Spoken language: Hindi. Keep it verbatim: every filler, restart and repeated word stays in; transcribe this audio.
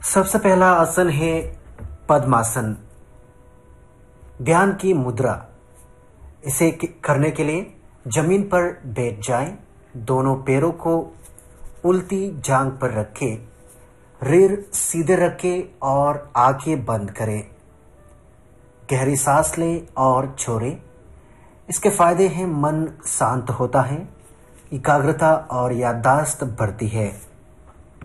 सबसे पहला आसन है पद्मासन, ध्यान की मुद्रा। इसे करने के लिए जमीन पर बैठ जाएं, दोनों पैरों को उल्टी जांघ पर रखें, रीढ़ सीधे रखें और आंखें बंद करें। गहरी सांस लें और छोड़ें। इसके फायदे हैं मन शांत होता है, एकाग्रता और याददाश्त बढ़ती है।